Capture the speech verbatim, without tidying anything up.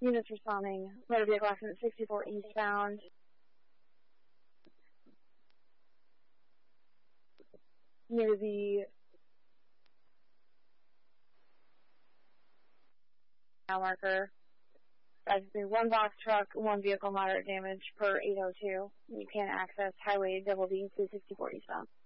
Units responding. Motor vehicle accident sixty-four eastbound. Near the mile marker. That's the one box truck, one vehicle moderate damage per eight oh two. You can't access Highway Double D two sixty-four eastbound.